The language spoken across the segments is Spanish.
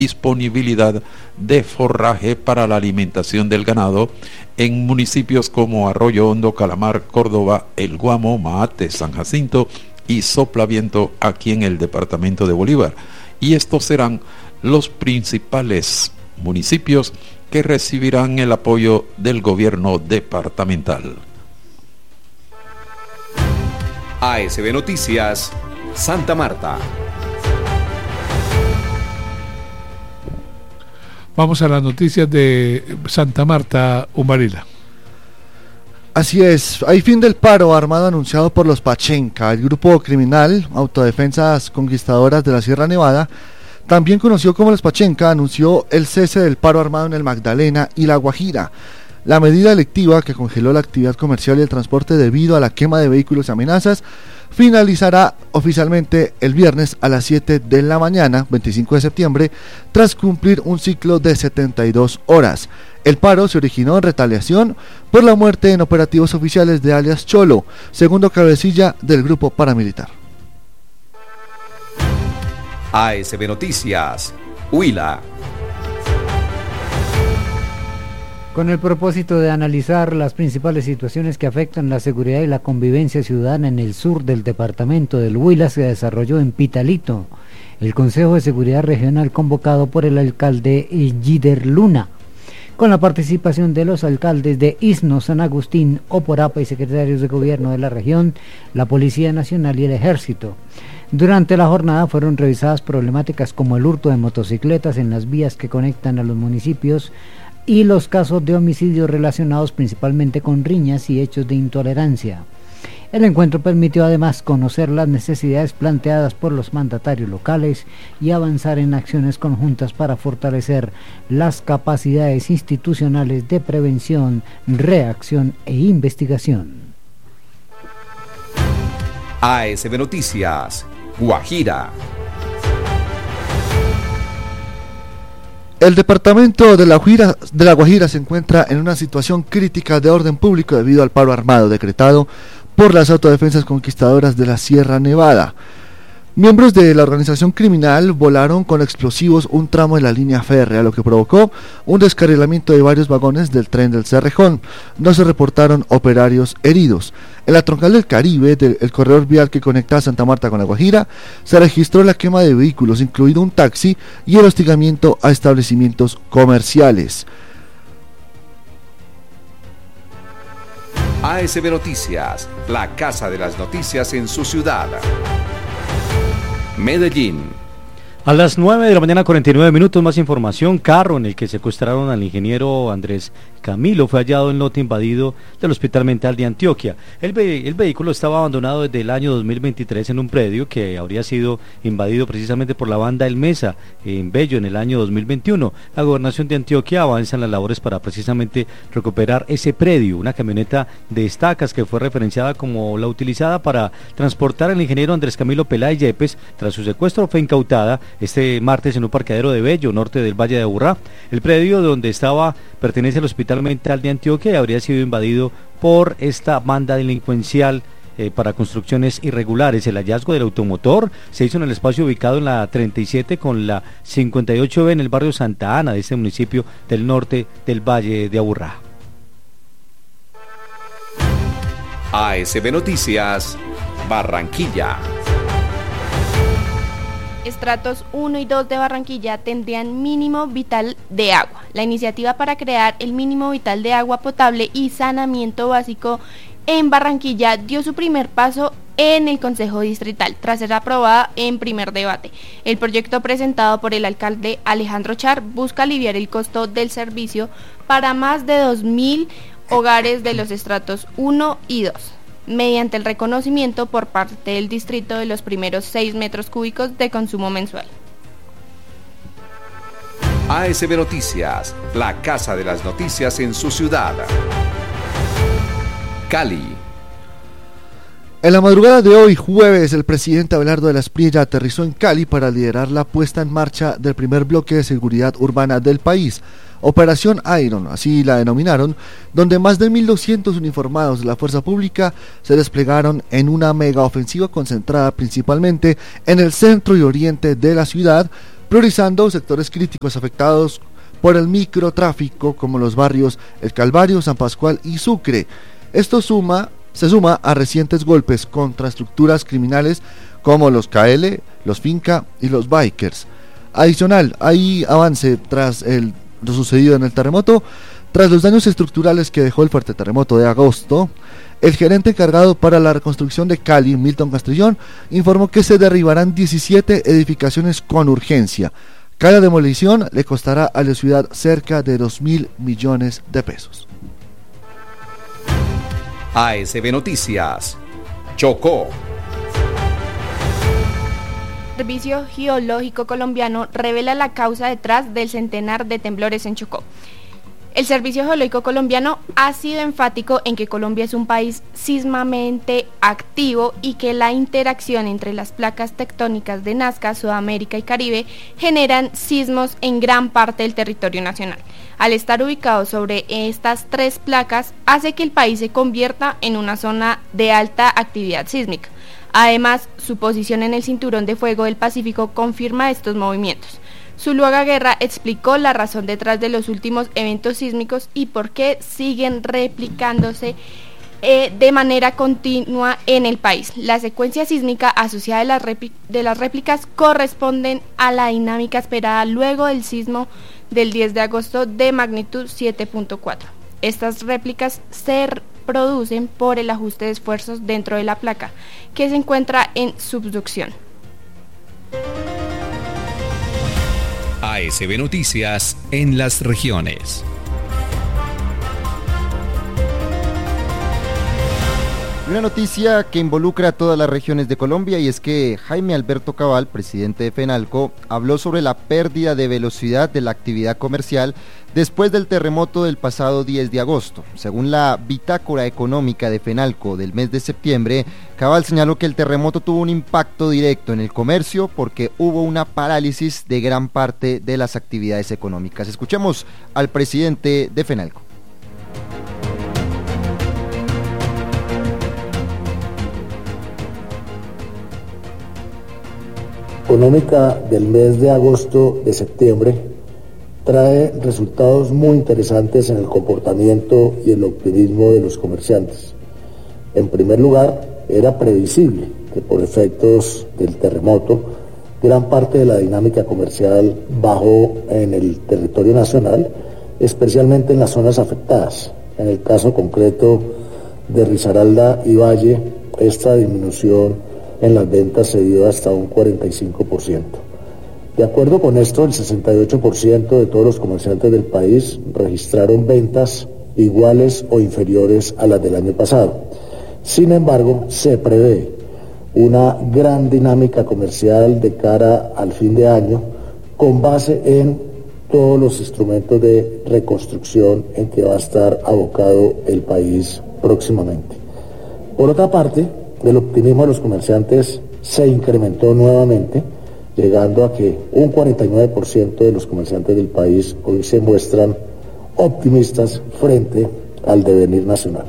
disponibilidad de forraje para la alimentación del ganado en municipios como Arroyo Hondo, Calamar, Córdoba, El Guamo, Maate, San Jacinto y Soplaviento aquí en el departamento de Bolívar. Y estos serán los principales municipios que recibirán el apoyo del gobierno departamental. ASB Noticias, Santa Marta. Vamos a las noticias de Santa Marta, Umarila. Así es, hay fin del paro armado anunciado por los Pachenca, el grupo criminal Autodefensas Conquistadoras de la Sierra Nevada, también conocido como los Pachenca, anunció el cese del paro armado en el Magdalena y La Guajira. La medida electiva que congeló la actividad comercial y el transporte debido a la quema de vehículos y amenazas finalizará oficialmente el viernes a las 7 de la mañana, 25 de septiembre, tras cumplir un ciclo de 72 horas. El paro se originó en retaliación por la muerte en operativos oficiales de alias Cholo, segundo cabecilla del grupo paramilitar. ASB Noticias, Huila. Con el propósito de analizar las principales situaciones que afectan la seguridad y la convivencia ciudadana en el sur del departamento del Huila, se desarrolló en Pitalito el Consejo de Seguridad Regional convocado por el alcalde Gider Luna, con la participación de los alcaldes de Isno, San Agustín, Oporapa y secretarios de gobierno de la región, la Policía Nacional y el Ejército. Durante la jornada fueron revisadas problemáticas como el hurto de motocicletas en las vías que conectan a los municipios y los casos de homicidios relacionados principalmente con riñas y hechos de intolerancia. El encuentro permitió además conocer las necesidades planteadas por los mandatarios locales y avanzar en acciones conjuntas para fortalecer las capacidades institucionales de prevención, reacción e investigación. ASB Noticias, Guajira. El departamento de la Guajira se encuentra en una situación crítica de orden público debido al paro armado decretado por las autodefensas conquistadoras de la Sierra Nevada. Miembros de la organización criminal volaron con explosivos un tramo de la línea férrea, lo que provocó un descarrilamiento de varios vagones del tren del Cerrejón. No se reportaron operarios heridos. En la troncal del Caribe, el corredor vial que conecta a Santa Marta con La Guajira, se registró la quema de vehículos, incluido un taxi, y el hostigamiento a establecimientos comerciales. ASB Noticias, la casa de las noticias en su ciudad. Medellín. A las 9 de la mañana, 49 minutos, más información. Carro en el que secuestraron al ingeniero Andrés Camilo fue hallado en lote invadido del Hospital Mental de Antioquia. El vehículo estaba abandonado desde el año 2023 en un predio que habría sido invadido precisamente por la banda El Mesa en Bello en el año 2021. La gobernación de Antioquia avanza en las labores para precisamente recuperar ese predio. Una camioneta de estacas que fue referenciada como la utilizada para transportar al ingeniero Andrés Camilo Peláez Yepes tras su secuestro fue incautada este martes en un parqueadero de Bello, norte del Valle de Aburrá. El predio donde estaba pertenece al Hospital Mental de Antioquia y habría sido invadido por esta banda delincuencial para construcciones irregulares. El hallazgo del automotor se hizo en el espacio ubicado en la 37 con la 58B en el barrio Santa Ana de este municipio del norte del Valle de Aburrá. ASB Noticias, Barranquilla. Estratos 1 y 2 de Barranquilla tendrían mínimo vital de agua. La iniciativa para crear el mínimo vital de agua potable y saneamiento básico en Barranquilla dio su primer paso en el Consejo Distrital, tras ser aprobada en primer debate. El proyecto presentado por el alcalde Alejandro Char busca aliviar el costo del servicio para más de 2.000 hogares de los estratos 1 y 2. Mediante el reconocimiento por parte del distrito de los primeros 6 metros cúbicos de consumo mensual. ASB Noticias, la casa de las noticias en su ciudad. Cali. En la madrugada de hoy, jueves, el presidente Abelardo de la Espriella aterrizó en Cali para liderar la puesta en marcha del primer bloque de seguridad urbana del país, Operación Iron, así la denominaron, donde más de 1.200 uniformados de la fuerza pública se desplegaron en una mega ofensiva concentrada principalmente en el centro y oriente de la ciudad, priorizando sectores críticos afectados por el microtráfico como los barrios El Calvario, San Pascual y Sucre. Esto se suma a recientes golpes contra estructuras criminales como los KL, los Finca y los Bikers. Adicional, hay avance tras lo sucedido en el terremoto. Tras los daños estructurales que dejó el fuerte terremoto de agosto, el gerente encargado para la reconstrucción de Cali, Milton Castrillón, informó que se derribarán 17 edificaciones con urgencia. Cada demolición le costará a la ciudad cerca de 2.000 millones de pesos. ASB Noticias, Chocó. El Servicio Geológico Colombiano revela la causa detrás del centenar de temblores en Chocó. El Servicio Geológico Colombiano ha sido enfático en que Colombia es un país sísmamente activo y que la interacción entre las placas tectónicas de Nazca, Sudamérica y Caribe generan sismos en gran parte del territorio nacional. Al estar ubicado sobre estas tres placas, hace que el país se convierta en una zona de alta actividad sísmica. Además, su posición en el cinturón de fuego del Pacífico confirma estos movimientos. Zuluaga Guerra explicó la razón detrás de los últimos eventos sísmicos y por qué siguen replicándose de manera continua en el país. La secuencia sísmica asociada de las réplicas corresponden a la dinámica esperada luego del sismo del 10 de agosto de magnitud 7.4. Estas réplicas se producen por el ajuste de esfuerzos dentro de la placa, que se encuentra en subducción. ASB Noticias en las regiones. Una noticia que involucra a todas las regiones de Colombia, y es que Jaime Alberto Cabal, presidente de FENALCO, habló sobre la pérdida de velocidad de la actividad comercial después del terremoto del pasado 10 de agosto. Según la bitácora económica de FENALCO del mes de septiembre, Cabal señaló que el terremoto tuvo un impacto directo en el comercio porque hubo una parálisis de gran parte de las actividades económicas. Escuchemos al presidente de FENALCO. Económica del mes de agosto de septiembre trae resultados muy interesantes en el comportamiento y el optimismo de los comerciantes. En primer lugar, era previsible que por efectos del terremoto gran parte de la dinámica comercial bajó en el territorio nacional, especialmente en las zonas afectadas. En el caso concreto de Risaralda y Valle, esta disminución en las ventas se dio hasta un 45%. De acuerdo con esto, el 68% de todos los comerciantes del país registraron ventas iguales o inferiores a las del año pasado. Sin embargo, se prevé una gran dinámica comercial de cara al fin de año con base en todos los instrumentos de reconstrucción en que va a estar abocado el país próximamente. Por otra parte, el optimismo de los comerciantes se incrementó nuevamente, llegando a que un 49% de los comerciantes del país hoy se muestran optimistas frente al devenir nacional.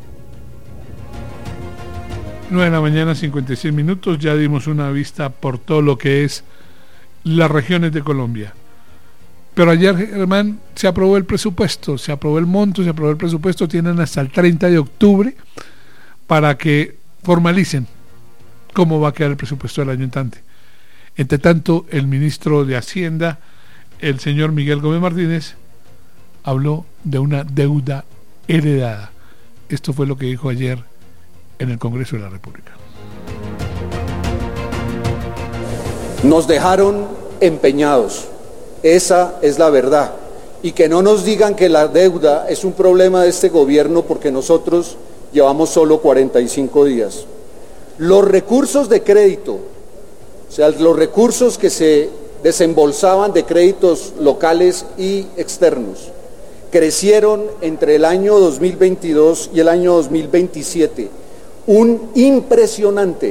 9:56 a.m, ya dimos una vista por todo lo que es las regiones de Colombia. Pero ayer, Germán, se aprobó el presupuesto, se aprobó el monto, se aprobó el presupuesto, tienen hasta el 30 de octubre para que formalicen cómo va a quedar el presupuesto del año entrante. Entre tanto, el ministro de Hacienda, el señor Miguel Gómez Martínez, habló de una deuda heredada. Esto fue lo que dijo ayer en el Congreso de la República. Nos dejaron empeñados, esa es la verdad, y que no nos digan que la deuda es un problema de este gobierno porque nosotros llevamos solo 45 días. Los recursos de crédito, o sea, los recursos que se desembolsaban de créditos locales y externos, crecieron entre el año 2022 y el año 2027 un impresionante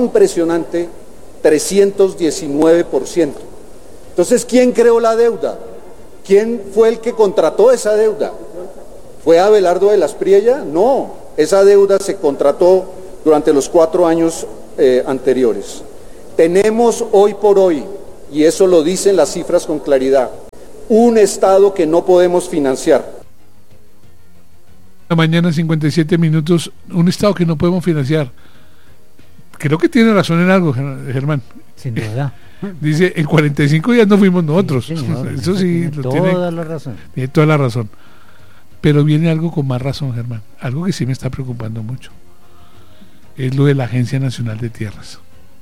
319%. Entonces, ¿quién creó la deuda? ¿Quién fue el que contrató esa deuda? ¿Fue Abelardo de las Priella? No, esa deuda se contrató durante los 4 años anteriores. Tenemos hoy por hoy y eso lo dicen las cifras con claridad, un Estado que no podemos financiar. La mañana 57 minutos, un Estado que no podemos financiar. Creo que tiene razón en algo, Germán. Sin duda. Dice, en 45 días no fuimos nosotros. Sí, señor, eso sí, toda la razón. Tiene toda la razón. Pero viene algo con más razón, Germán. Algo que sí me está preocupando mucho. Es lo de la Agencia Nacional de Tierras.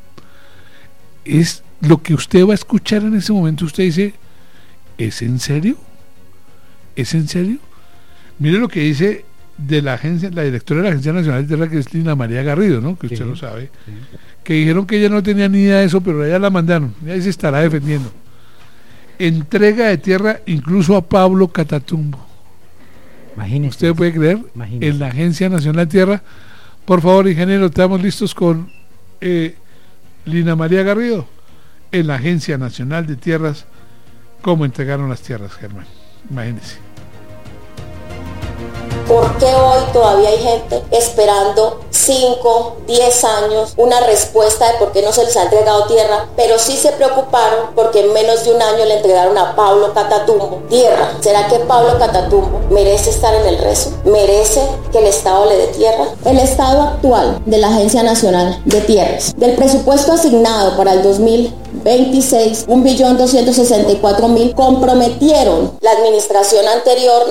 Es lo que usted va a escuchar en ese momento. Usted dice, ¿es en serio? ¿Es en serio? Mire lo que dice de la agencia, la directora de la Agencia Nacional de Tierras, que es Lina María Garrido, ¿no? Que usted lo sabe. Sí. Que dijeron que ella no tenía ni idea de eso, pero ella la mandaron. Ella se estará defendiendo. Entrega de tierra incluso a Pablo Catatumbo. Imagínese. ¿Usted puede creer? Imagínese. En la Agencia Nacional de Tierra. Por favor, ingeniero, estamos listos con Lina María Garrido. En la Agencia Nacional de Tierras, ¿cómo entregaron las tierras, Germán? Imagínese. ¿Por qué hoy todavía hay gente esperando 5, 10 años una respuesta de por qué no se les ha entregado tierra? Pero sí se preocuparon porque en menos de un año le entregaron a Pablo Catatumbo tierra. ¿Será que Pablo Catatumbo merece estar en el rezo? ¿Merece que el Estado le dé tierra? El estado actual de la Agencia Nacional de Tierras, del presupuesto asignado para el 2026, 1.264.000, comprometieron la administración anterior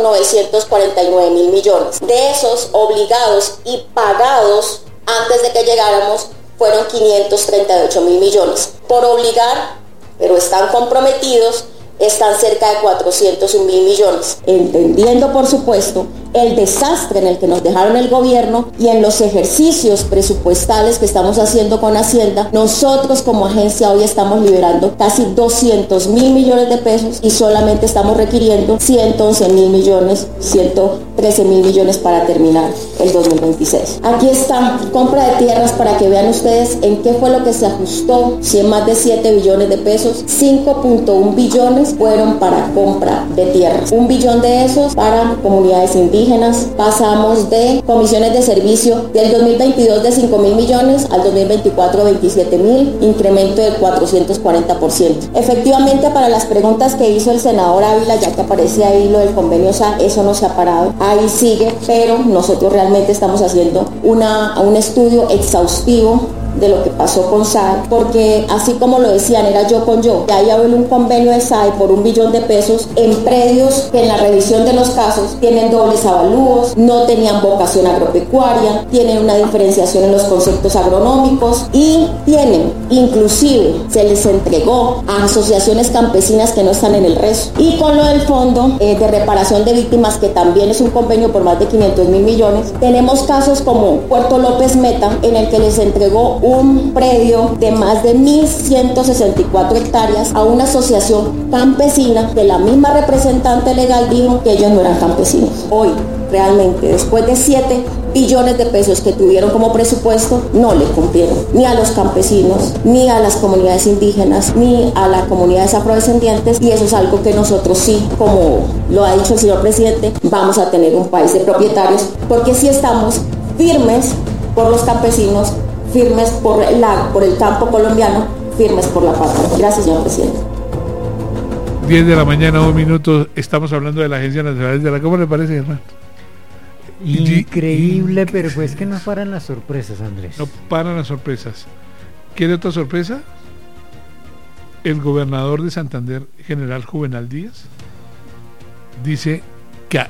949.000 millones. De esos obligados y pagados antes de que llegáramos fueron 538.000 millones. Por obligar, pero están comprometidos, están cerca de 401.000 millones. Entendiendo, por supuesto, el desastre en el que nos dejaron el gobierno y en los ejercicios presupuestales que estamos haciendo con Hacienda, nosotros como agencia hoy estamos liberando casi 200.000 millones de pesos y solamente estamos requiriendo 111.000 millones, 113.000 millones para terminar el 2026. Aquí está, compra de tierras para que vean ustedes en qué fue lo que se ajustó. Si en más de 7 billones de pesos, 5.1 billones fueron para compra de tierras. 1 billón de esos para comunidades indígenas. Pasamos de comisiones de servicio del 2022 de 5.000 millones al 2024 27.000, incremento del 440%. Efectivamente, para las preguntas que hizo el senador Ávila, ya que aparece ahí lo del convenio SA, eso no se ha parado, ahí sigue, pero nosotros realmente estamos haciendo un estudio exhaustivo de lo que pasó con SAE, porque así como lo decían, era yo con yo, ya hay un convenio de SAE por 1 billón de pesos en predios que en la revisión de los casos tienen dobles avalúos, no tenían vocación agropecuaria, tienen una diferenciación en los conceptos agronómicos y tienen, inclusive, se les entregó a asociaciones campesinas que no están en el resto. Y con lo del fondo de reparación de víctimas, que también es un convenio por más de 500.000 millones, tenemos casos como Puerto López Meta, en el que les entregó un predio de más de 1.164 hectáreas a una asociación campesina que la misma representante legal dijo que ellos no eran campesinos. Hoy, realmente, después de 7 billones de pesos que tuvieron como presupuesto, no le cumplieron ni a los campesinos, ni a las comunidades indígenas, ni a las comunidades afrodescendientes, y eso es algo que nosotros sí, como lo ha dicho el señor presidente, vamos a tener un país de propietarios, porque sí estamos firmes por los campesinos, firmes por el campo colombiano, firmes por la patria. Gracias, señor presidente. 10 de la mañana, 1 minuto, estamos hablando de la Agencia Nacional de Tierra. ¿Cómo le parece, Germán? Increíble, pero pues que no paran las sorpresas, Andrés. No paran las sorpresas. ¿Quiere otra sorpresa? El gobernador de Santander, general Juvenal Díaz, dice que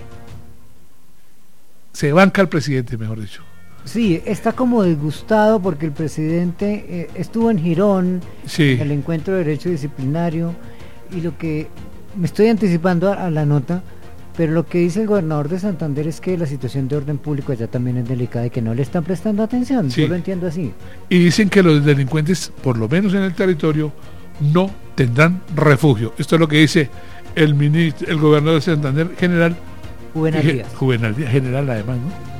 se banca al presidente, mejor dicho. Sí, está como disgustado porque el presidente estuvo en Girón, sí, el encuentro de derecho disciplinario, y lo que me estoy anticipando a la nota, pero lo que dice el gobernador de Santander es que la situación de orden público allá también es delicada y que no le están prestando atención. Sí. Yo lo entiendo así. Y dicen que los delincuentes, por lo menos en el territorio, no tendrán refugio. Esto es lo que dice el gobernador de Santander, general Juvenal Díaz. Juvenal Díaz, general además, ¿no?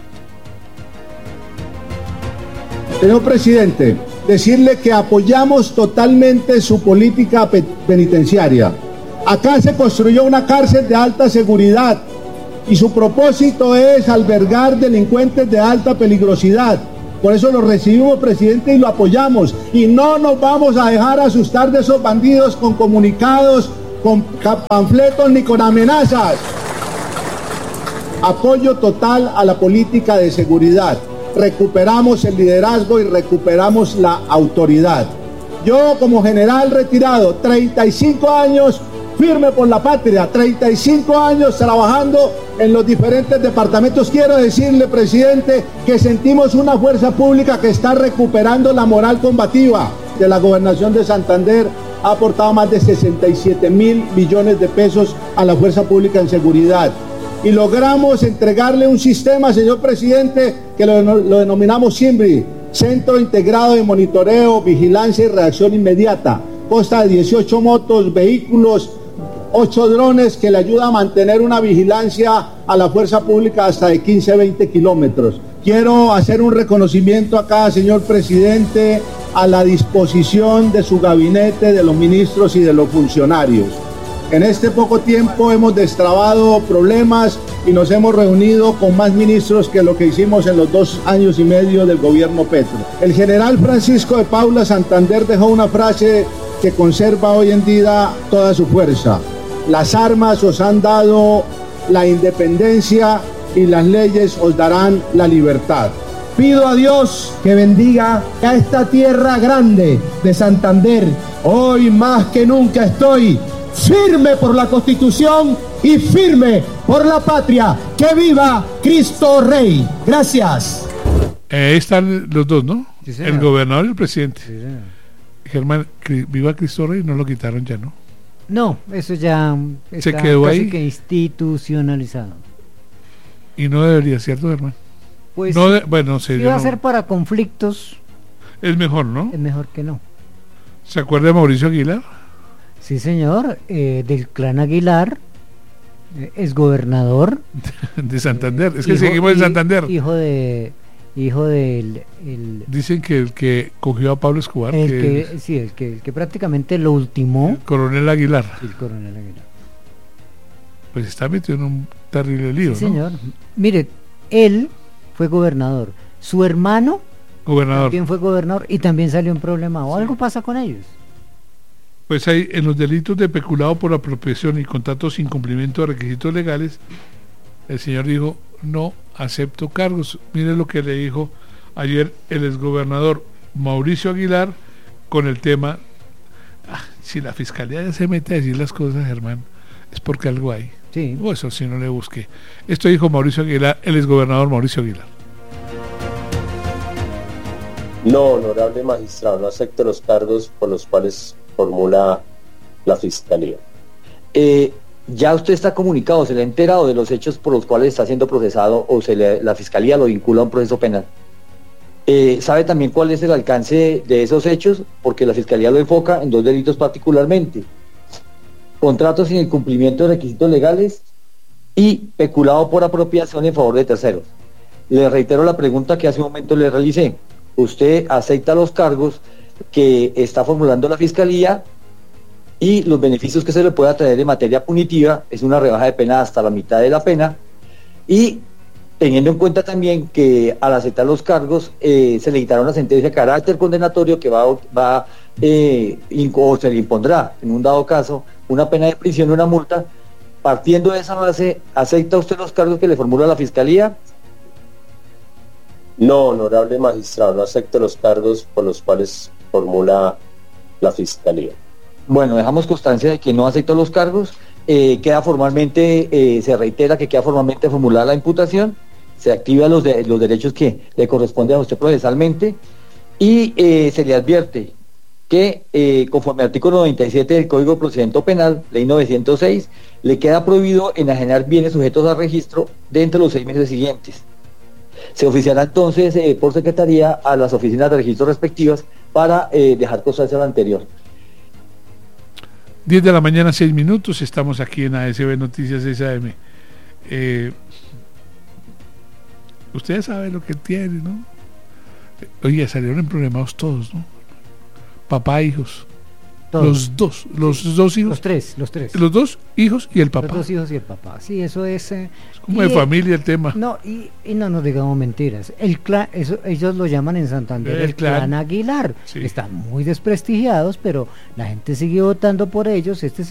Señor presidente, decirle que apoyamos totalmente su política penitenciaria. Acá se construyó una cárcel de alta seguridad y su propósito es albergar delincuentes de alta peligrosidad. Por eso lo recibimos, presidente, y lo apoyamos. Y no nos vamos a dejar asustar de esos bandidos con comunicados, con panfletos ni con amenazas. Apoyo total a la política de seguridad. Recuperamos el liderazgo y recuperamos la autoridad. Yo, como general retirado, 35 años firme por la patria, 35 años trabajando en los diferentes departamentos. Quiero decirle, presidente, que sentimos una fuerza pública que está recuperando la moral combativa de la Gobernación de Santander. Ha aportado más de 67.000 millones de pesos a la fuerza pública en seguridad. Y logramos entregarle un sistema, señor presidente, que lo denominamos SIMBRI, Centro Integrado de Monitoreo, Vigilancia y Reacción Inmediata. Consta de 18 motos, vehículos, 8 drones que le ayudan a mantener una vigilancia a la fuerza pública hasta de 15-20 kilómetros. Quiero hacer un reconocimiento acá, señor presidente, a la disposición de su gabinete, de los ministros y de los funcionarios. En este poco tiempo hemos destrabado problemas y nos hemos reunido con más ministros que lo que hicimos en los 2 años y medio del gobierno Petro. El general Francisco de Paula Santander dejó una frase que conserva hoy en día toda su fuerza. Las armas os han dado la independencia y las leyes os darán la libertad. Pido a Dios que bendiga a esta tierra grande de Santander. Hoy más que nunca estoy firme por la Constitución y firme por la patria. ¡Que viva Cristo Rey! Gracias. Están los dos, ¿no? Sí, señor. El gobernador y el presidente. Sí, señor. Germán, viva Cristo Rey, no lo quitaron ya, ¿no? No, eso ya ¿Se está quedó casi ahí? que institucionalizado. Y no debería, ¿cierto, Germán? Pues No bueno, no sé, si yo va a no- ser para conflictos, es mejor, ¿no? es mejor que no. ¿Se acuerda de Mauricio Aguilar? Sí, señor, del clan Aguilar, es gobernador. De Santander, es que hijo- seguimos en Santander. Hijo del Dicen que el que cogió a Pablo Escobar, el que que, sí, el que prácticamente lo ultimó, el coronel Aguilar, el coronel Aguilar. pues está metido en un terrible lío, Sí, ¿no? señor. Mire, él fue gobernador, su hermano Gobernador. también fue gobernador y también salió en problema, o algo pasa con ellos. Pues hay en los delitos de peculado por apropiación y contratos sin cumplimiento de requisitos legales, el señor dijo, no acepto cargos. Mire lo que le dijo ayer el exgobernador Mauricio Aguilar con el tema, si la fiscalía ya se mete a decir las cosas, Germán, es porque algo hay. Sí. O eso si no le busqué. Esto dijo Mauricio Aguilar, el exgobernador Mauricio Aguilar. No, honorable magistrado, no acepto los cargos por los cuales formula la fiscalía. Ya usted está comunicado, se le ha enterado de los hechos por los cuales está siendo procesado o la fiscalía lo vincula a un proceso penal. ¿Sabe también cuál es el alcance de esos hechos? Porque la fiscalía lo enfoca en 2 delitos particularmente: contratos sin el cumplimiento de requisitos legales y peculado por apropiación en favor de terceros. Le reitero la pregunta que hace un momento le realicé. ¿Usted acepta los cargos que está formulando la fiscalía y los beneficios que se le pueda traer en materia punitiva? Es una rebaja de pena hasta la mitad de la pena, y teniendo en cuenta también que al aceptar los cargos se le dictará una sentencia de carácter condenatorio que o se le impondrá en un dado caso una pena de prisión o una multa. Partiendo de esa base, ¿acepta usted los cargos que le formula la fiscalía? No, honorable magistrado, no acepto los cargos por los cuales formula la fiscalía. Bueno, dejamos constancia de que no aceptó los cargos. Queda formalmente, se reitera que queda formalmente formulada la imputación, se activan los derechos que le corresponden a usted procesalmente, y se le advierte que conforme al artículo 97 del Código de Procedimiento Penal, ley 906, le queda prohibido enajenar bienes sujetos a registro dentro de los 6 meses siguientes. Se oficiará entonces por secretaría a las oficinas de registro respectivas para dejar constancia de lo anterior. 10 de la mañana, 6 minutos, estamos aquí en ASB Noticias 6 AM. Ustedes saben lo que tiene, ¿no? Oye, salieron en problemados todos, ¿no? Papá, hijos. Los dos hijos. Los tres. Los dos hijos y el papá. Los dos hijos y el papá. Sí, eso es. Es como de familia el tema. No, y no nos digamos mentiras. El clan, ellos lo llaman en Santander el clan Aguilar. Sí. Están muy desprestigiados, pero la gente sigue votando por ellos. Este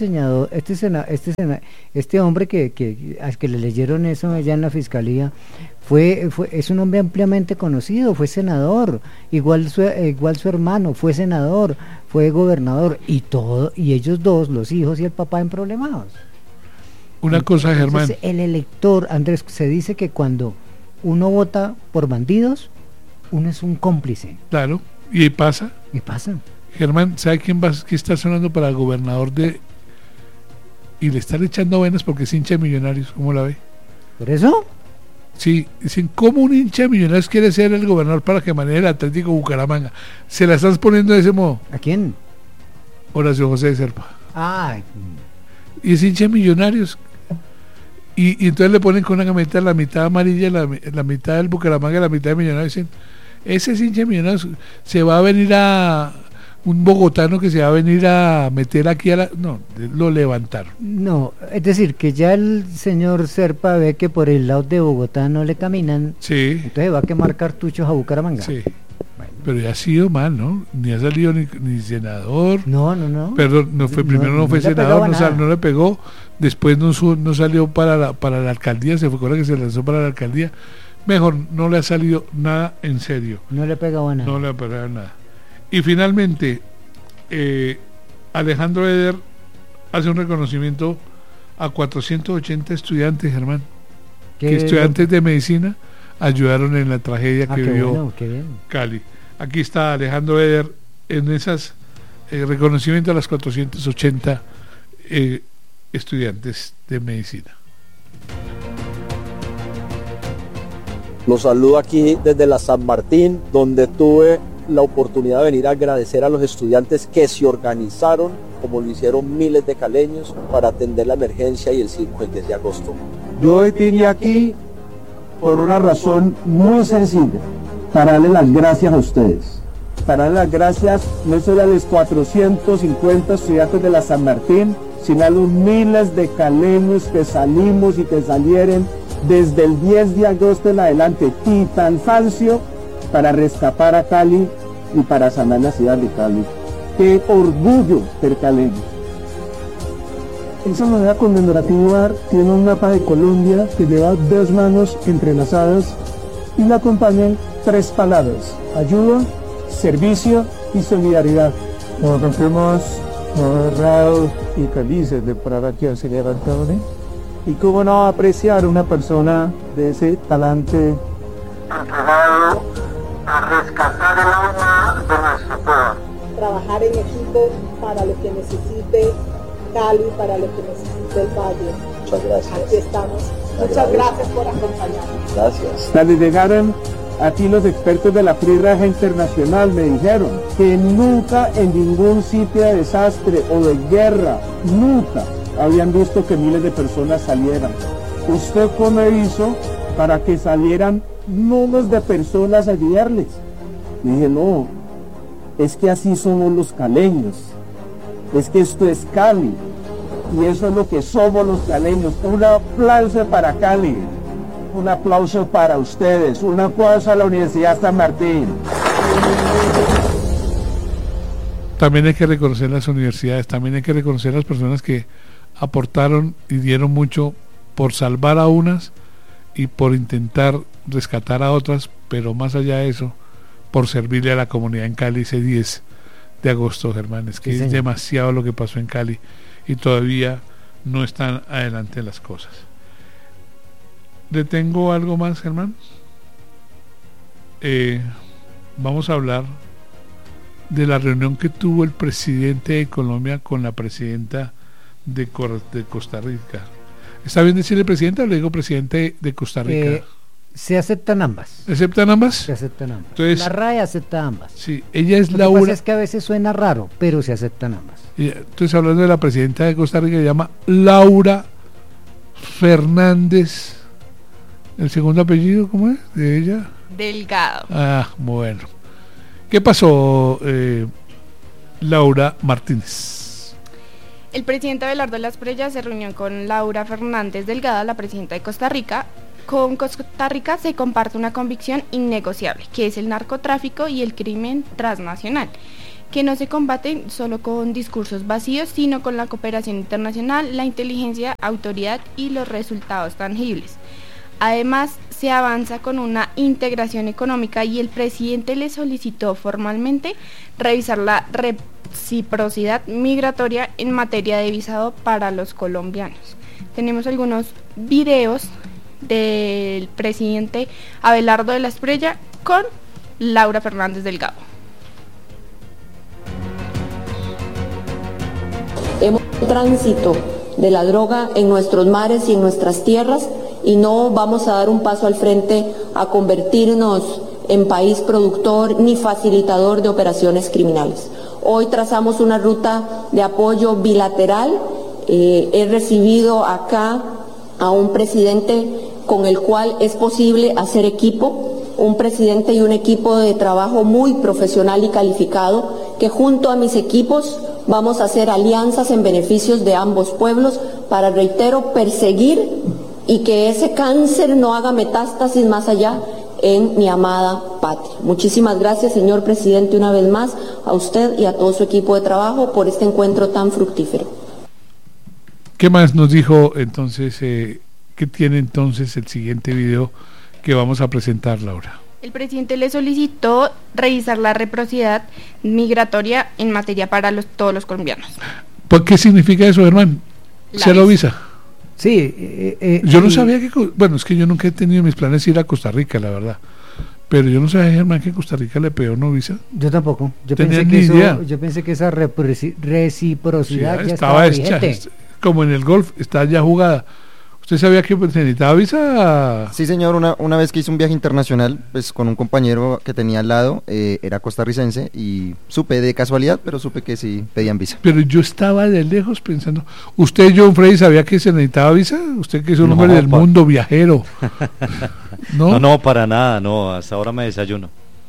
hombre al que le leyeron eso allá en la fiscalía es un hombre ampliamente conocido, fue senador, igual su hermano fue senador, fue gobernador y ellos dos, los hijos y el papá, emproblemados. Una cosa, Germán. Entonces, el elector, Andrés, se dice que cuando uno vota por bandidos, uno es un cómplice. Claro, y pasa. Germán, ¿sabe quién está sonando para gobernador y le están echando venas porque es hincha de Millonarios? ¿Cómo la ve? ¿Por eso? Sí, dicen, ¿cómo un hincha de Millonarios quiere ser el gobernador para que maneje el Atlético Bucaramanga? Se la estás poniendo de ese modo. ¿A quién? Horacio José de Serpa. Ay. Y es hincha de Millonarios. Y entonces le ponen con una camiseta la mitad amarilla, la mitad del Bucaramanga y la mitad de Millonarios. Dicen, ese es hincha de Millonarios, se va a venir un bogotano que se va a venir a meter aquí no, lo levantaron. No, es decir, que ya el señor Serpa ve que por el lado de Bogotá no le caminan. Sí. Entonces va a quemar cartuchos a Bucaramanga. Sí. Bueno. Pero ya ha sido mal, ¿no? Ni ha salido ni senador. No. Perdón, no fue senador, no le pegó. Después no salió para la alcaldía, se fue con la que se lanzó para la alcaldía. Mejor, no le ha salido nada en serio. No le pegaba nada. No le ha pegado nada. Y finalmente, Alejandro Eder hace un reconocimiento a 480 estudiantes, Germán, que estudiantes de medicina ayudaron en la tragedia que vivió Cali. Aquí está Alejandro Eder en esas reconocimiento a las 480 estudiantes de medicina. Los saludo aquí desde la San Martín, donde tuve la oportunidad de venir a agradecer a los estudiantes que se organizaron, como lo hicieron miles de caleños, para atender la emergencia y el 5 de agosto. Yo hoy vine aquí por una razón muy sencilla, para darle las gracias a ustedes, para darle las gracias no solo a los 450 estudiantes de la San Martín, sino a los miles de caleños que salimos y que salieron desde el 10 de agosto en adelante, y cansancio, para rescatar a Cali y para sanar la ciudad de Cali. ¡Qué orgullo ser caleño! Esa manera conmemorativa tiene un mapa de Colombia que lleva 2 manos entrelazadas y la acompañan 3 palabras: ayuda, servicio y solidaridad. Nos sentimos honrados y felices de parar aquí a celebrar todo, y cómo no apreciar una persona de ese talante entregado a rescatar el alma de nuestro pueblo. Trabajar en equipo para lo que necesite Cali, para lo que necesite el Valle. Muchas gracias. Aquí estamos. Muchas gracias por acompañarnos. Gracias. Cuando llegaron aquí los expertos de la Cruz Roja Internacional me dijeron que nunca en ningún sitio de desastre o de guerra, nunca habían visto que miles de personas salieran. ¿Usted cómo hizo para que salieran miles de personas a ayudarles? Dije, no, es que así somos los caleños, es que esto es Cali, y eso es lo que somos los caleños. Un aplauso para Cali, un aplauso para ustedes, un aplauso a la Universidad San Martín. También hay que reconocer las universidades, también hay que reconocer las personas que aportaron y dieron mucho por salvar a unas y por intentar rescatar a otras, pero más allá de eso, por servirle a la comunidad en Cali ese 10 de agosto, Germán. Es que es demasiado lo que pasó en Cali y todavía no están adelante las cosas. ¿Le tengo algo más, Germán? Vamos a hablar de la reunión que tuvo el presidente de Colombia con la presidenta de Costa Rica. ¿Está bien decirle presidenta o le digo presidente de Costa Rica? Se aceptan ambas. ¿Aceptan ambas? Se aceptan ambas. Entonces, la RAE acepta ambas. Sí, ella es Lo Laura. que pasa es que a veces suena raro, pero se aceptan ambas. Entonces, hablando de la presidenta de Costa Rica, se llama Laura Fernández. ¿El segundo apellido cómo es? ¿De ella? Delgado. Ah, bueno. ¿Qué pasó, Laura Martínez. El presidente Abelardo Lasprilla se reunió con Laura Fernández Delgado, la presidenta de Costa Rica. Con Costa Rica se comparte una convicción innegociable, que es el narcotráfico y el crimen transnacional, que no se combaten solo con discursos vacíos, sino con la cooperación internacional, la inteligencia, autoridad y los resultados tangibles. Además, se avanza con una integración económica y el presidente le solicitó formalmente revisar la reciprocidad migratoria en materia de visado para los colombianos. Tenemos algunos videos del presidente Abelardo Lasprilla con Laura Fernández Delgado. Hemos tránsito de la droga en nuestros mares y en nuestras tierras y no vamos a dar un paso al frente a convertirnos en país productor ni facilitador de operaciones criminales. Hoy trazamos una ruta de apoyo bilateral. He recibido acá a un presidente con el cual es posible hacer equipo, un presidente y un equipo de trabajo muy profesional y calificado, que junto a mis equipos vamos a hacer alianzas en beneficios de ambos pueblos para, reitero, perseguir y que ese cáncer no haga metástasis más allá en mi amada patria. Muchísimas gracias, señor presidente, una vez más, a usted y a todo su equipo de trabajo por este encuentro tan fructífero. ¿Qué más nos dijo entonces? ¿Qué tiene entonces el siguiente video que vamos a presentar, Laura? El presidente le solicitó revisar la reciprocidad migratoria en materia para todos los colombianos. ¿Pues qué significa eso, Germán? ¿Cero visa? Sí. Yo no sabía que... Bueno, es que yo nunca he tenido mis planes de ir a Costa Rica, la verdad. Pero yo no sabía, Germán, que Costa Rica le pedía no visa. Yo tampoco. Yo pensé que esa reciprocidad ya estaba hecha. Como en el golf, está ya jugada. ¿Usted sabía que se necesitaba visa? Sí, señor, una vez que hice un viaje internacional, pues con un compañero que tenía al lado, era costarricense, y supe de casualidad, pero supe que sí pedían visa. Pero yo estaba de lejos pensando, ¿usted, John Frey, sabía que se necesitaba visa? Usted que es un hombre del mundo viajero. No, para nada, no, hasta ahora me desayuno.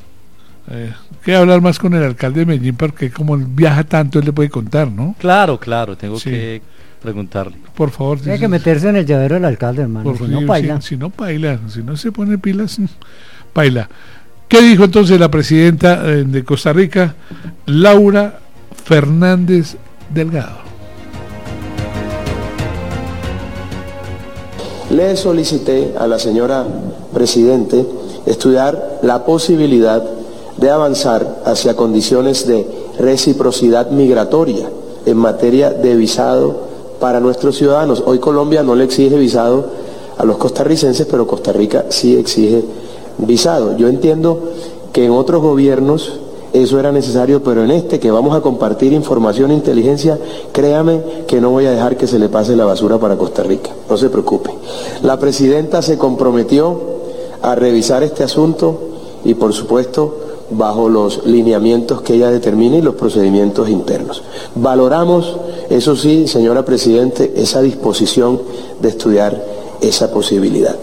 Que hablar más con el alcalde de Medellín, porque como él viaja tanto, él le puede contar, ¿no? Claro, tengo que preguntarle. Por favor. Tiene que meterse en el llavero del alcalde, hermano, si no paila. Si no se pone pilas, paila. ¿Qué dijo entonces la presidenta de Costa Rica, Laura Fernández Delgado? Le solicité a la señora Presidente estudiar la posibilidad de avanzar hacia condiciones de reciprocidad migratoria en materia de visado para nuestros ciudadanos. Hoy Colombia no le exige visado a los costarricenses, pero Costa Rica sí exige visado. Yo entiendo que en otros gobiernos eso era necesario, pero en este, que vamos a compartir información e inteligencia, créame que no voy a dejar que se le pase la basura para Costa Rica, no se preocupe. La presidenta se comprometió a revisar este asunto y, por supuesto, bajo los lineamientos que ella determine y los procedimientos internos. Valoramos, eso sí, señora Presidente, esa disposición de estudiar esa posibilidad.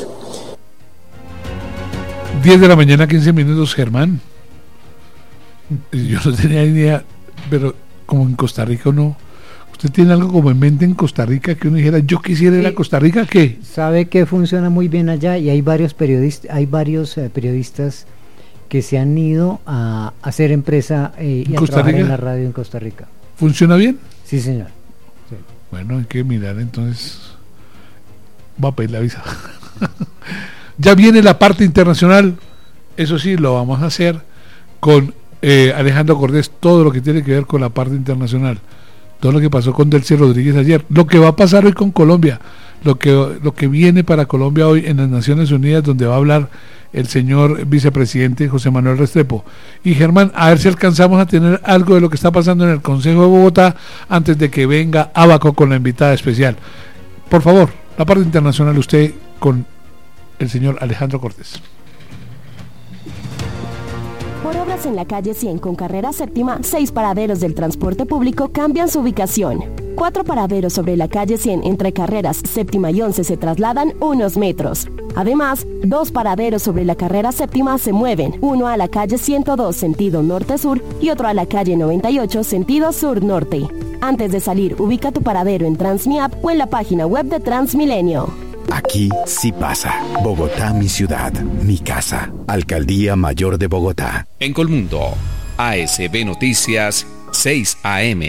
10 de la mañana, 15 minutos, Germán. Yo no tenía idea, pero como en Costa Rica no. ¿Usted tiene algo como en mente en Costa Rica que uno dijera, yo quisiera ir a Costa Rica? ¿Qué? Sabe que funciona muy bien allá y hay varios periodistas que se han ido a hacer empresa y a trabajar en la radio en Costa Rica. ¿Funciona bien? Sí, señor. Sí. Bueno, hay que mirar entonces. Va a pedir la visa. Ya viene la parte internacional. Eso sí, lo vamos a hacer con Alejandro Cortés, todo lo que tiene que ver con la parte internacional. Todo lo que pasó con Delcy Rodríguez ayer. Lo que va a pasar hoy con Colombia. Lo que viene para Colombia hoy en las Naciones Unidas, donde va a hablar el señor vicepresidente José Manuel Restrepo. Y Germán, a ver si alcanzamos a tener algo de lo que está pasando en el Consejo de Bogotá antes de que venga Abaco con la invitada especial. Por favor, la parte internacional, usted con el señor Alejandro Cortés. Por obras en la calle 100 con carrera séptima, 6 paraderos del transporte público cambian su ubicación. 4 paraderos sobre la calle 100 entre carreras séptima y 11 se trasladan unos metros. Además, 2 paraderos sobre la carrera séptima se mueven, uno a la calle 102 sentido norte-sur y otro a la calle 98 sentido sur-norte. Antes de salir, ubica tu paradero en Transmiap o en la página web de Transmilenio. Aquí sí pasa. Bogotá, mi ciudad, mi casa. Alcaldía Mayor de Bogotá. En Colmundo, ASB Noticias, 6 AM.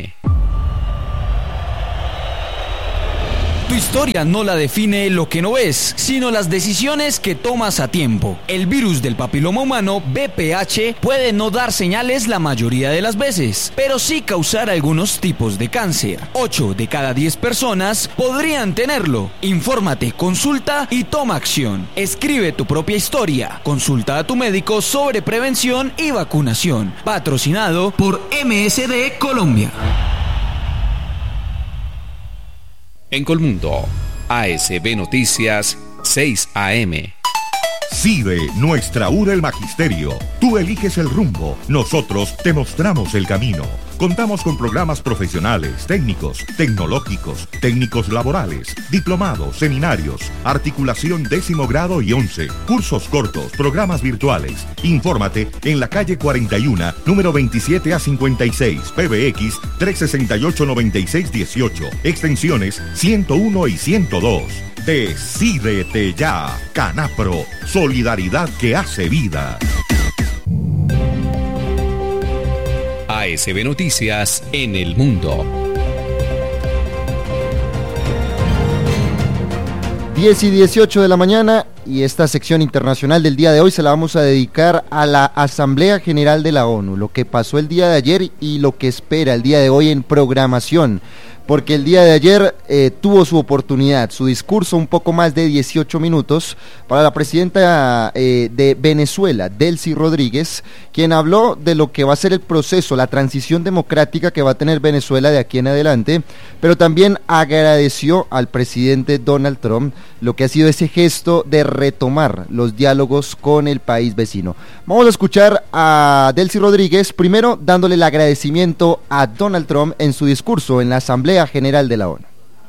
Tu historia no la define lo que no ves, sino las decisiones que tomas a tiempo. El virus del papiloma humano, VPH, puede no dar señales la mayoría de las veces, pero sí causar algunos tipos de cáncer. 8 de cada 10 personas podrían tenerlo. Infórmate, consulta y toma acción. Escribe tu propia historia. Consulta a tu médico sobre prevención y vacunación. Patrocinado por MSD Colombia. En Colmundo, ASB Noticias, 6 AM. CIDE, nuestra URA el Magisterio. Tú eliges el rumbo, nosotros te mostramos el camino. Contamos con programas profesionales, técnicos, tecnológicos, técnicos laborales, diplomados, seminarios, articulación 10º grado y 11, cursos cortos, programas virtuales. Infórmate en la calle 41, número 27 a 56, PBX 368-9618, extensiones 101 y 102. Decídete ya, Canapro, solidaridad que hace vida. ASB Noticias en el mundo. 10 y 18 de la mañana, y esta sección internacional del día de hoy se la vamos a dedicar a la Asamblea General de la ONU, lo que pasó el día de ayer y lo que espera el día de hoy en programación. Porque el día de ayer tuvo su oportunidad, su discurso, un poco más de 18 minutos, para la presidenta de Venezuela, Delcy Rodríguez, quien habló de lo que va a ser el proceso, la transición democrática que va a tener Venezuela de aquí en adelante, pero también agradeció al presidente Donald Trump lo que ha sido ese gesto de retomar los diálogos con el país vecino. Vamos a escuchar a Delcy Rodríguez, primero dándole el agradecimiento a Donald Trump en su discurso en la Asamblea General de la ONU.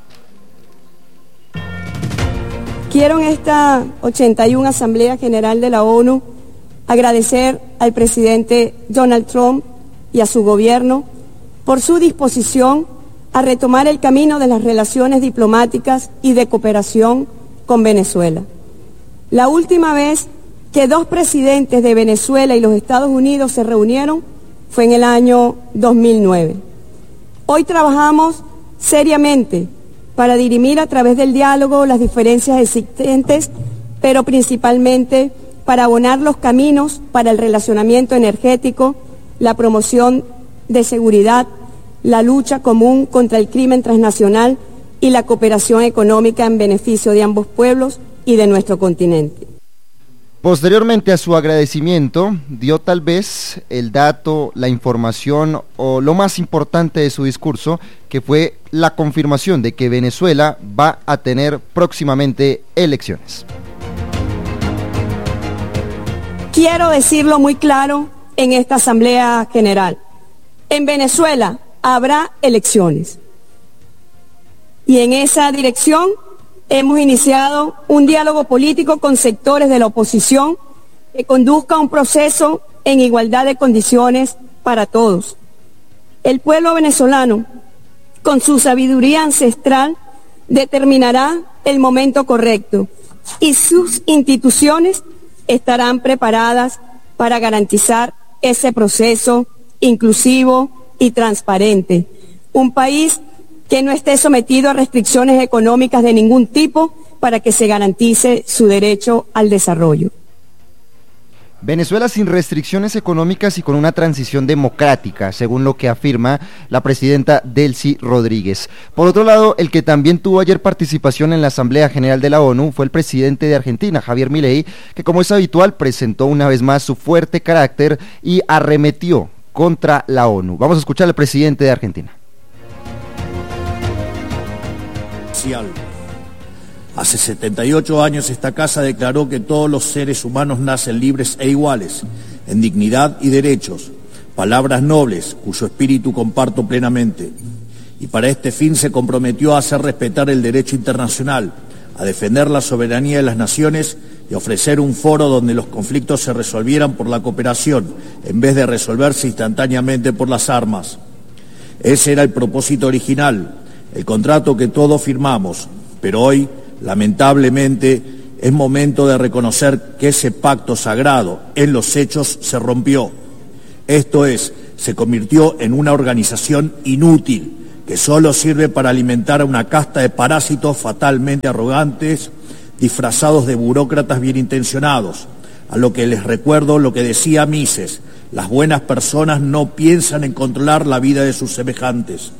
Quiero en esta 81 Asamblea General de la ONU agradecer al presidente Donald Trump y a su gobierno por su disposición a retomar el camino de las relaciones diplomáticas y de cooperación con Venezuela. La última vez que 2 presidentes de Venezuela y los Estados Unidos se reunieron fue en el año 2009. Hoy trabajamos seriamente para dirimir a través del diálogo las diferencias existentes, pero principalmente para abonar los caminos para el relacionamiento energético, la promoción de seguridad, la lucha común contra el crimen transnacional y la cooperación económica en beneficio de ambos pueblos y de nuestro continente. Posteriormente a su agradecimiento, dio tal vez el dato, la información o lo más importante de su discurso, que fue la confirmación de que Venezuela va a tener próximamente elecciones. Quiero decirlo muy claro en esta Asamblea General. En Venezuela habrá elecciones. Y en esa dirección hemos iniciado un diálogo político con sectores de la oposición que conduzca a un proceso en igualdad de condiciones para todos. El pueblo venezolano, con su sabiduría ancestral, determinará el momento correcto y sus instituciones estarán preparadas para garantizar ese proceso inclusivo y transparente. Un país que no esté sometido a restricciones económicas de ningún tipo para que se garantice su derecho al desarrollo. Venezuela sin restricciones económicas y con una transición democrática, según lo que afirma la presidenta Delcy Rodríguez. Por otro lado, el que también tuvo ayer participación en la Asamblea General de la ONU fue el presidente de Argentina, Javier Milei, que como es habitual presentó una vez más su fuerte carácter y arremetió contra la ONU. Vamos a escuchar al presidente de Argentina. Hace 78 años esta casa declaró que todos los seres humanos nacen libres e iguales en dignidad y derechos, palabras nobles cuyo espíritu comparto plenamente. Y para este fin se comprometió a hacer respetar el derecho internacional, a defender la soberanía de las naciones y ofrecer un foro donde los conflictos se resolvieran por la cooperación, en vez de resolverse instantáneamente por las armas. Ese era el propósito original, el contrato que todos firmamos, pero hoy, lamentablemente, es momento de reconocer que ese pacto sagrado en los hechos se rompió. Esto es, se convirtió en una organización inútil, que solo sirve para alimentar a una casta de parásitos fatalmente arrogantes, disfrazados de burócratas bien intencionados, a lo que les recuerdo lo que decía Mises: las buenas personas no piensan en controlar la vida de sus semejantes.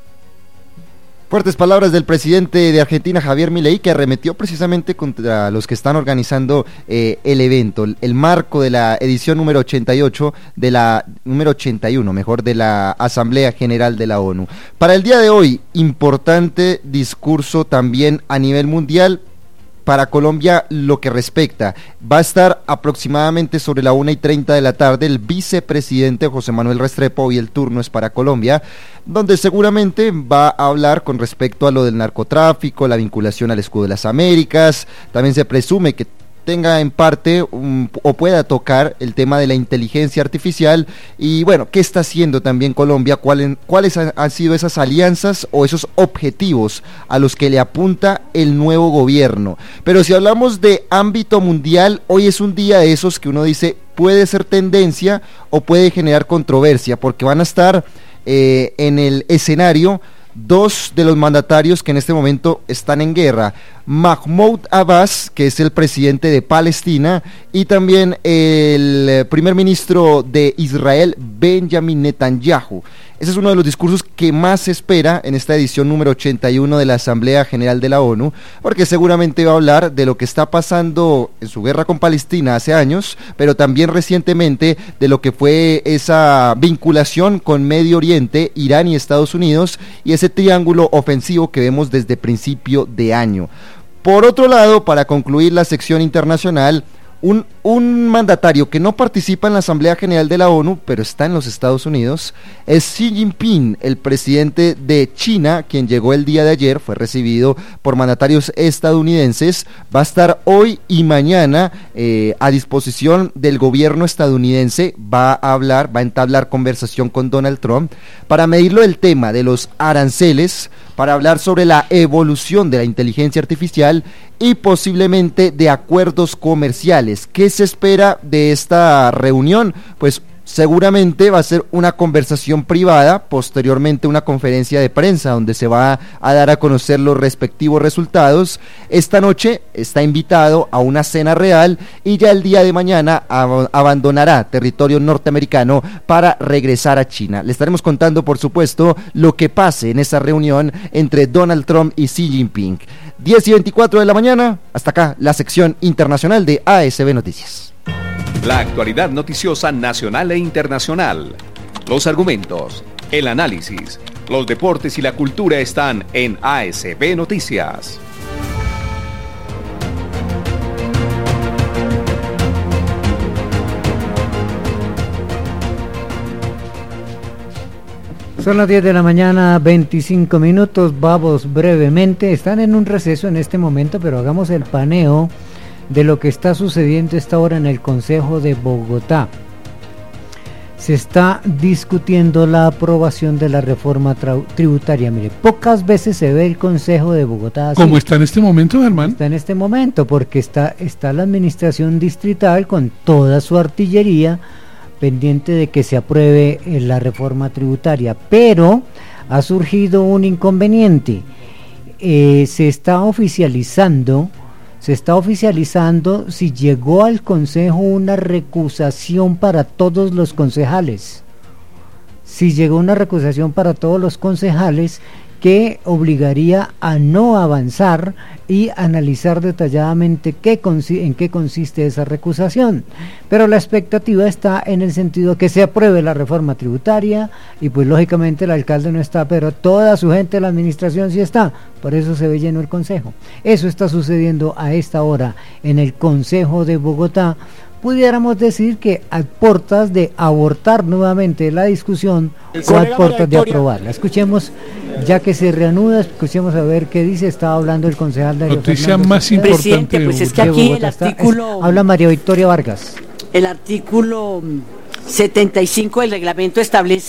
Fuertes palabras del presidente de Argentina, Javier Milei, que arremetió precisamente contra los que están organizando el evento, el marco de la edición número 88, número 81, mejor, de la Asamblea General de la ONU. Para el día de hoy, importante discurso también a nivel mundial. Para Colombia, lo que respecta, va a estar aproximadamente sobre la 1:30 de la tarde el vicepresidente José Manuel Restrepo, hoy el turno es para Colombia, donde seguramente va a hablar con respecto a lo del narcotráfico, la vinculación al escudo de las Américas. También se presume que tenga en parte o pueda tocar el tema de la inteligencia artificial y bueno, qué está haciendo también Colombia, cuáles han sido esas alianzas o esos objetivos a los que le apunta el nuevo gobierno. Pero si hablamos de ámbito mundial, hoy es un día de esos que uno dice puede ser tendencia o puede generar controversia, porque van a estar en el escenario dos de los mandatarios que en este momento están en guerra: Mahmoud Abbas, que es el presidente de Palestina, y también el primer ministro de Israel, Benjamin Netanyahu. Ese es uno de los discursos que más se espera en esta edición número 81 de la Asamblea General de la ONU, porque seguramente va a hablar de lo que está pasando en su guerra con Palestina hace años, pero también recientemente de lo que fue esa vinculación con Medio Oriente, Irán y Estados Unidos, y ese triángulo ofensivo que vemos desde principio de año. Por otro lado, para concluir la sección internacional, un mandatario que no participa en la Asamblea General de la ONU, pero está en los Estados Unidos, es Xi Jinping, el presidente de China, quien llegó el día de ayer, fue recibido por mandatarios estadounidenses, va a estar hoy y mañana a disposición del gobierno estadounidense, va a entablar conversación con Donald Trump para medirlo el tema de los aranceles, para hablar sobre la evolución de la inteligencia artificial y posiblemente de acuerdos comerciales. ¿Qué se espera de esta reunión? Pues seguramente va a ser una conversación privada, posteriormente una conferencia de prensa donde se va a dar a conocer los respectivos resultados. Esta noche está invitado a una cena real y ya el día de mañana abandonará territorio norteamericano para regresar a China. Le estaremos contando, por supuesto, lo que pase en esa reunión entre Donald Trump y Xi Jinping. 10:24 de la mañana, hasta acá la sección internacional de ASB Noticias. La actualidad noticiosa nacional e internacional. Los argumentos, el análisis, los deportes y la cultura están en ASB Noticias. Son las 10 de la mañana, 25 minutos, vamos brevemente, están en un receso en este momento, pero hagamos el paneo de lo que está sucediendo esta hora en el Consejo de Bogotá. Se está discutiendo la aprobación de la reforma tributaria. Mire, pocas veces se ve el Consejo de Bogotá así. ¿Cómo está en este momento, Germán? Está en este momento, porque está la administración distrital con toda su artillería pendiente de que se apruebe la reforma tributaria, pero ha surgido un inconveniente. Se está oficializando si llegó al Consejo una recusación para todos los concejales. Si llegó una recusación para todos los concejales que obligaría a no avanzar y analizar detalladamente en qué consiste esa recusación. Pero la expectativa está en el sentido que se apruebe la reforma tributaria y pues lógicamente el alcalde no está, pero toda su gente de la administración sí está, por eso se ve lleno el Consejo. Eso está sucediendo a esta hora en el Consejo de Bogotá, pudiéramos decir que a portas de abortar nuevamente la discusión o a portas de aprobarla. Escuchemos, ya que se reanuda, escuchemos a ver qué dice. Estaba hablando el concejal Darío Noticia Fernando más Cepeda. importante. Pues es que aquí el artículo... Habla María Victoria Vargas. El artículo 75 del reglamento establece